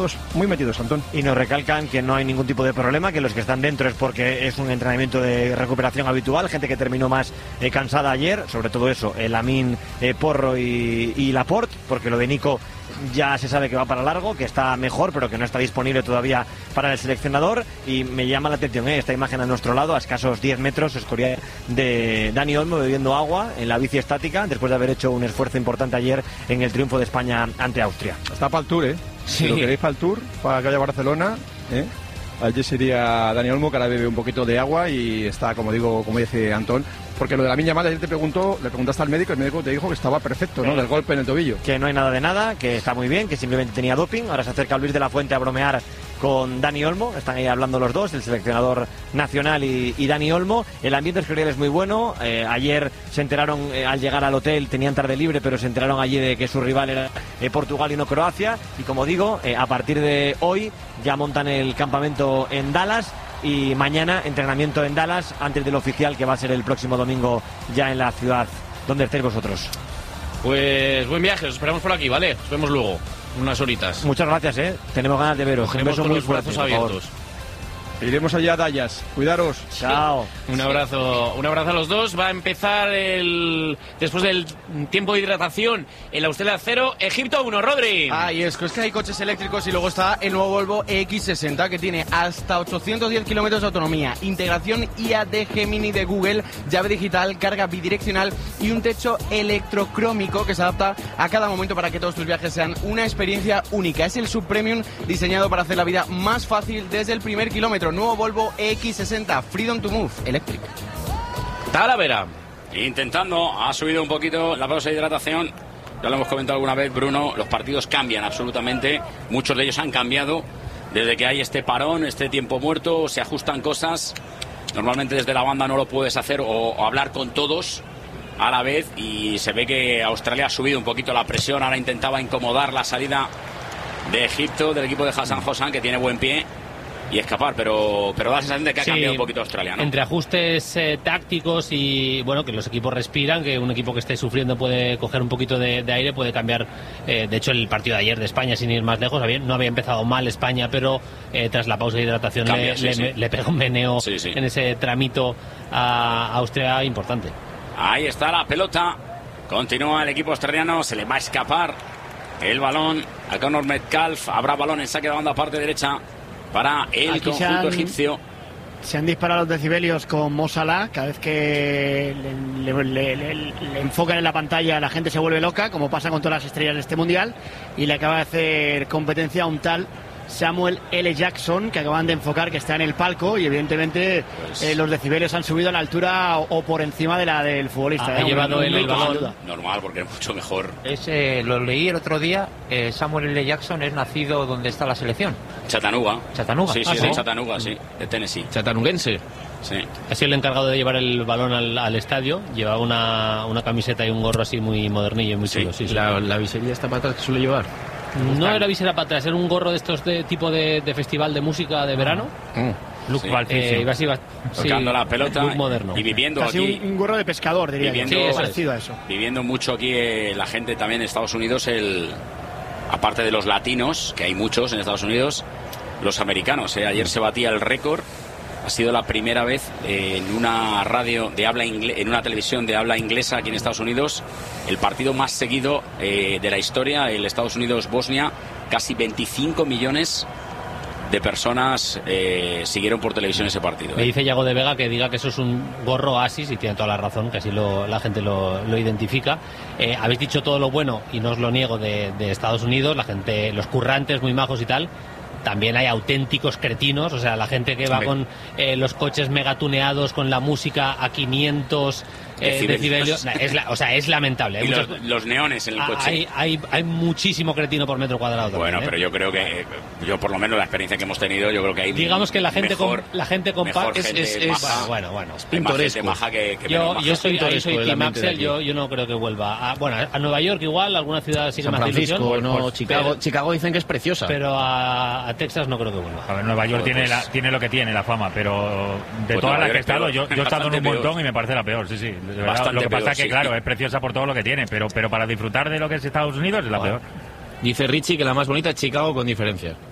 metidos, Antón. Y nos recalcan que no hay ningún tipo de problema, que los que están dentro es porque es un entrenamiento de recuperación habitual, gente que terminó más cansada ayer, sobre todo eso, Lamine, Porro y Laporte, porque lo de Nico ya se sabe que va para largo, que está mejor, pero que no está disponible todavía para el seleccionador. Y me llama la atención esta imagen a nuestro lado, a escasos 10 metros, escoria de Dani Olmo bebiendo agua en la bici estática, después de haber hecho un esfuerzo importante ayer en el triunfo de España ante Austria. Está para el Tour, ¿eh? Sí. Si lo queréis para el Tour, para que vaya a Barcelona, allí sería Dani Olmo, que ahora bebe un poquito de agua y está, como dice Antón, porque lo de Lamine Yamal, ayer le preguntaste al médico, el médico te dijo que estaba perfecto, ¿no? Del golpe en el tobillo. Que no hay nada de nada, que está muy bien, que simplemente tenía doping. Ahora se acerca Luis de la Fuente a bromear con Dani Olmo, están ahí hablando los dos, el seleccionador nacional y Dani Olmo. El ambiente escorial es muy bueno. Ayer se enteraron, al llegar al hotel, tenían tarde libre, pero se enteraron allí de que su rival era Portugal y no Croacia. Y como digo, a partir de hoy ya montan el campamento en Dallas. Y mañana entrenamiento en Dallas antes del oficial, que va a ser el próximo domingo ya en la ciudad donde estéis vosotros. Pues buen viaje, os esperamos por aquí, ¿vale? Nos vemos luego, unas horitas. Muchas gracias, tenemos ganas de veros. Un beso muy fuerte, brazos abiertos. Iremos allá a Dallas. Cuidaros. Chao. Un abrazo a los dos. Va a empezar después del tiempo de hidratación, el Australia 0, Egipto 1, Rodri. Y es que hay coches eléctricos y luego está el nuevo Volvo EX60 que tiene hasta 810 kilómetros de autonomía, integración IA de Gemini de Google, llave digital, carga bidireccional y un techo electrocrómico que se adapta a cada momento para que todos tus viajes sean una experiencia única. Es el subpremium diseñado para hacer la vida más fácil desde el primer kilómetro. Nuevo Volvo EX60, Freedom to Move, Electric. Talavera. Intentando, ha subido un poquito la pausa de hidratación. Ya lo hemos comentado alguna vez, Bruno, los partidos cambian absolutamente. Muchos de ellos han cambiado desde que hay este parón, este tiempo muerto, se ajustan cosas. Normalmente desde la banda no lo puedes hacer o hablar con todos a la vez, y se ve que Australia ha subido un poquito la presión. Ahora intentaba incomodar la salida de Egipto, del equipo de Hassan Hosan, que tiene buen pie, y escapar, pero da la sensación de que ha cambiado un poquito Australia, ¿no? Entre ajustes tácticos y bueno, que los equipos respiran, que un equipo que esté sufriendo puede coger un poquito de aire, puede cambiar. De hecho, el partido de ayer de España, sin ir más lejos, no había empezado mal España, pero tras la pausa de hidratación le pegó un meneo en ese tramito a Austria importante. Ahí está la pelota, continúa el equipo australiano, se le va a escapar el balón a Conor Metcalf. Habrá balón en saque de banda parte derecha para el conjunto egipcio. Se han disparado los decibelios con Mo Salah. Cada vez que le enfocan en la pantalla, la gente se vuelve loca, como pasa con todas las estrellas de este mundial. Y le acaba de hacer competencia a un tal Samuel L. Jackson, que acaban de enfocar, que está en el palco, y evidentemente los decibelios han subido a la altura o por encima de la del futbolista. Ha llevado el balón. Normal, porque es mucho mejor. Lo leí el otro día. Samuel L. Jackson es nacido donde está la selección. Chattanooga. Chattanooga. Sí, de Chattanooga, de Tennessee. Chattanooguense. Sí. Ha sido el encargado de llevar el balón al estadio. Llevaba una camiseta y un gorro así muy modernillo y muy chulo. Sí. La visería está para atrás que suele llevar. No era visera para atrás, era un gorro de estos de tipo de festival de música de verano. Look tocando la pelota moderno. Y viviendo casi aquí un gorro de pescador, diría yo. Parecido a eso. Viviendo mucho aquí la gente también en Estados Unidos, aparte de los latinos, que hay muchos en Estados Unidos, los americanos. Ayer se batía el récord. Ha sido la primera vez en una radio de habla en una televisión de habla inglesa aquí en Estados Unidos, el partido más seguido de la historia, el Estados Unidos-Bosnia. Casi 25 millones de personas siguieron por televisión ese partido. Me dice Yago de Vega que diga que eso es un gorro Oasis, y tiene toda la razón, que así la gente lo identifica. Habéis dicho todo lo bueno, y no os lo niego, de Estados Unidos, la gente, los currantes muy majos y tal. También hay auténticos cretinos, o sea, la gente que va con los coches megatuneados, con la música a 500 decibelios. Es lamentable. Y los neones en el coche. Hay muchísimo cretino por metro cuadrado. Bueno, también, pero yo creo que, por lo menos la experiencia que hemos tenido, yo creo que hay digamos que la gente comparte. Bueno, es pintoresco. Maja que yo soy Tim Axel, yo no creo que vuelva. A Nueva York igual, alguna ciudad sigue San más Francisco, ilusión. Chicago dicen que es preciosa. Pero a Texas no creo que vuelva. A ver, Nueva York tiene lo que tiene, la fama, pero de todas las que he estado, yo he estado en un montón y me parece la peor, sí. Lo que pasa es que, claro, es preciosa por todo lo que tiene, pero para disfrutar de lo que es Estados Unidos es la peor. Dice Richie que la más bonita es Chicago con diferencia.